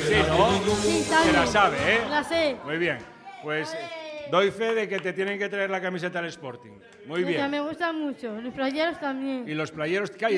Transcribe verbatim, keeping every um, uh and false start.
Sí, ¿no? Sí, Se también. la sabe, ¿eh? La sé. Muy bien. Pues eh, doy fe de que te tienen que traer la camiseta del Sporting. Muy Ya bien. me gustan mucho. Los playeros también. Y los playeros, ¿qué hay?